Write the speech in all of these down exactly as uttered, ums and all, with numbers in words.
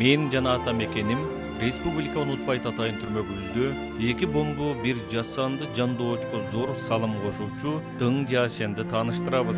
Мен жана ата мекеним республика унутпай татайын түрмөгүбүздө эки бомбу бир жасанды жандоочко зор салым кошуучу Дың Жашенди тааныштырабыз.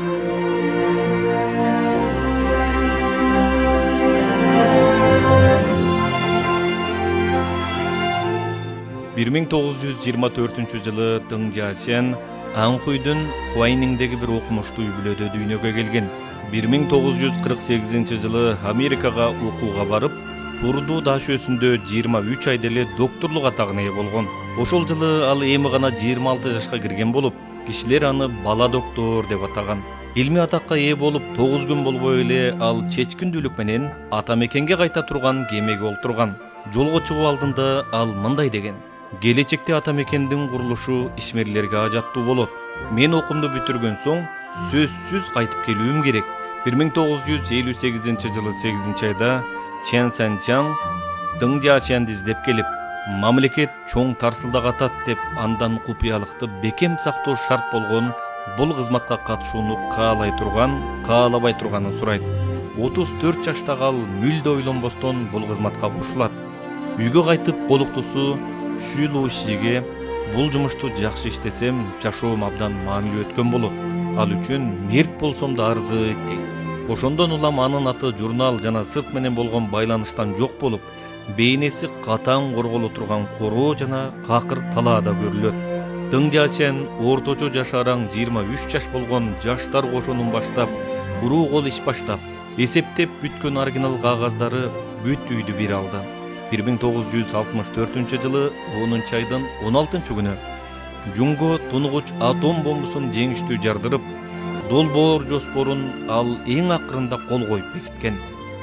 бир миң тогуз жүз жыйырма төртүнчү жылы Дың Жашен Анхуйдун Хуайниңдеги бир окумуштуу үй бүлөдө дүйнөгө келген. бир миң тогуз жүз кырк сегизинчи жылы Америкага окууга барып, Пурду дашөсүндө жыйырма үч айда эле докторлук атагына ээ болгон. Ошол жылы ал эми гана жыйырма алты жашка кирген болуп, кишилер аны бала доктор деп атаган. Илми атакка ээ болуп тогуз күн болбой эле ал чечкиндүүлүк менен ата мекенге кайта турган кемеге олтурган. Жолго чыгуу алдында ал мындай деген: келечекте ата мекендин курулушу ишмерлерге ажаттуу болот. Мен окуумду бүтүргөн соң сөзсүз кайтып келүүм керек. бир миң тогуз жүз элүү сегизинчи жылы сегизинчи айда Чен Санчан Дың Жашенди издеп келип, мамлекет чоң тарсылдак атат деп андан купуялыкты бекем сактоо шарт болгон бул кызматка катышууну каалай турган, каалабай турганын сурайт. отуз төрт жаштагы ал мүлдө ойлонбостон бул кызматка кошулат. Үйгө кайтып колуктусу Шүлу Шиге бул жумушту жакшы иштесем, жашоом абдан маанилүү өткөн болот. Ал үчүн мерт болсом да арзыйт дейт. Ошондон улам анын аты журнал жана сырт менен болгон байланыштан жок болуп, бейнеси катаң корголо турган короо жана какыр талаада көрүлөт. Дың Жашен орточо жаш араң жыйырма үч жаш болгон жаштар кошунун баштап, буруу кол иш баштап, эсептеп бүткөн оригинал кагаздары бүт үйдү бир алды. бир миң тогуз жүз алтымыш төртүнчү жылы онунчу айдын он алтынчы күнү Жунго тунугуч атом бомбусун жеңиштүү жардырып, долбоор жоспорун ал эң акырында кол коюп бекиткен.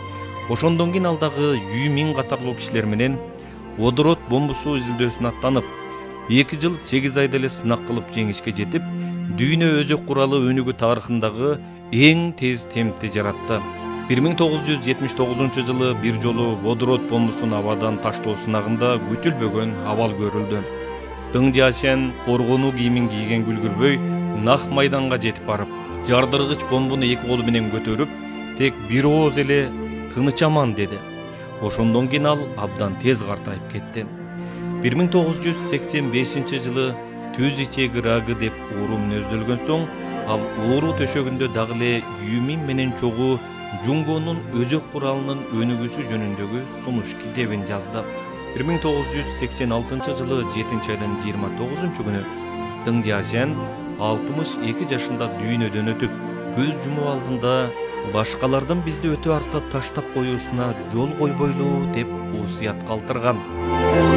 Ошондон кийин ал дагы жүз миң катарлуу кишилер менен водород бомбусу изилдөөсүнө аттанып, эки жыл сегиз айда эле сынак кылып жеңишке жетип, дүйнө өзөк куралы өнүгүү тарыхындагы эң тез темпти жаратты. бир миң тогуз жүз жетимиш тогузунчу жылы бир жолу водород бомбусун абадан таштоо сынагында күтүлбөгөн абал көрүлдү. Дың Жашен коргонуу кийимин кийген күлгүрбөй нах майданга жетип барып, жардыргыч бомбуну эки колу менен көтөрүп, тек бир ооз эле тыныч аман деди. Ошондон кийин ал абдан тез картайып кетти. бир миң тогуз жүз сексен бешинчи жылы түз ичеги рагы деп оору мүнөздөлгөн соң, ал оору төшөгүндө дагы эле Юмин менен чогуу Жунгонун өзөк куралынын өнүгүүсү жөнүндөгү сунуш китебин жазды. бир миң тогуз жүз сексен алтынчы жылы жетинчи айдын жыйырма тогузунчу күнү Дың Жашен алтымыш эки жашында дүйнөдөн өтүп, көз жумуу алдында башкалардын бизди өтө артта таштап коюусуна жол койбойлу деп усуят калтырган.